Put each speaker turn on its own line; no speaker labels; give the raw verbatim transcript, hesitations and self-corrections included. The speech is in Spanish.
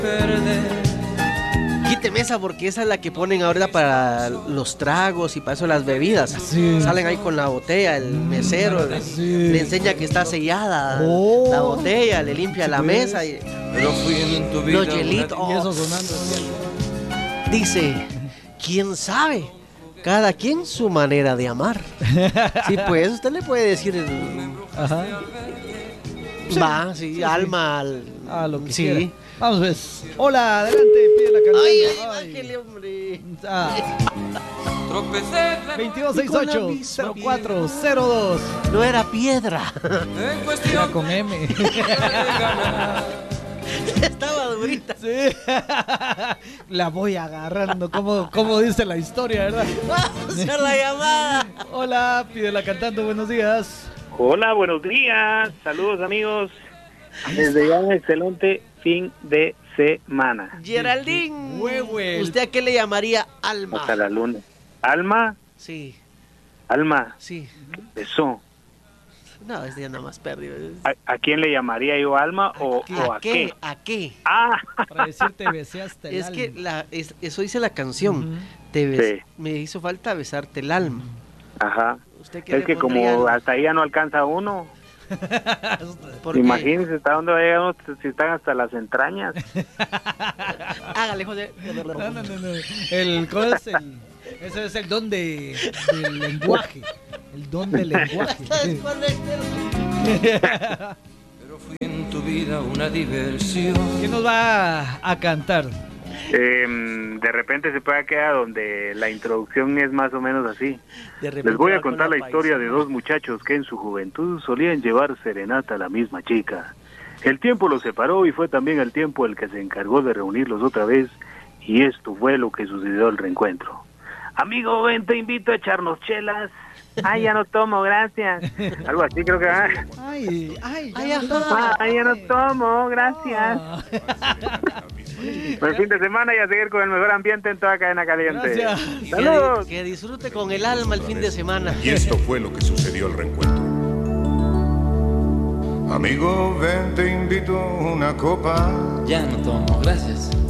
Quíteme esa porque esa es la que ponen ahora para los tragos y para eso las bebidas.
Sí.
Salen ahí con la botella, el mesero le,
Sí.
le enseña que está sellada
Oh.
la botella, le limpia
Sí,
la
pues.
mesa y
Pero fui en tu vida
los hielitos.
Y eso sonando.
Dice, ¿quién sabe? Cada quien su manera de amar. Sí, pues usted le puede decir,
Ajá.
va, sí, alma al...
A lo que
sí.
quiera. Vamos, pues. Hola, adelante, pide la canción.
Ay, ay, bájele, hombre.
Ah,
tropecé
veintidós sesenta y ocho, cero cuatro cero dos.
No era piedra.
en
Era
cuestión
con M.
de ganar.
Estaba durita.
Sí. La voy agarrando, como, como dice la historia, ¿verdad?
Vamos a la llamada.
Hola, pide la cantante, buenos días.
Hola, buenos días. Saludos, amigos. Desde ya un excelente fin de semana.
Geraldine,
Huehuel.
¿usted a qué le llamaría alma?
Hasta la luna. Alma,
Sí,
alma,
sí.
eso.
No, este ya nada más perdió.
¿A, a quién le llamaría yo alma o, o
¿A
a
qué?
qué?
¿A qué?
Ah,
Para decirte besé hasta el
Es
alma.
que la, es- eso dice la canción.
Ujú.
Te bes-
Sí.
Me hizo falta besarte el alma.
ajá.
¿Usted qué
Es
le
que
pondría
como
al-
hasta ahí ya no alcanza uno.
¿Por qué?
Imagínense hasta dónde va a llegar uno si están hasta las entrañas.
Hágale, José.
No, no, no, no. El, ¿cuál es el? Ese es el don de, del lenguaje. El don del lenguaje.
Pero fui en tu vida una diversión.
¿Quién nos va a cantar?
Eh, de repente se puede quedar donde la introducción es más o menos así.
De repente
Les voy
va
a
con
contar la historia de
paisana.
dos muchachos que en su juventud solían llevar serenata a la misma chica. El tiempo los separó y fue también el tiempo el que se encargó de reunirlos otra vez, y esto fue lo que sucedió al reencuentro. Amigo, ven, te invito a echarnos chelas. Ay, ya no tomo, gracias. Algo así creo que va.
Ay, ay,
Ay,
ya
ajá.
no tomo.
Ay, ya no tomo, gracias.
Ah.
Buen fin de semana y a seguir con el mejor ambiente en toda cadena caliente.
Gracias.
Que,
Saludos.
que disfrute con el alma el fin de semana.
Y esto fue lo que sucedió al reencuentro. Amigo, ven, te invito a una copa.
Ya no tomo, gracias.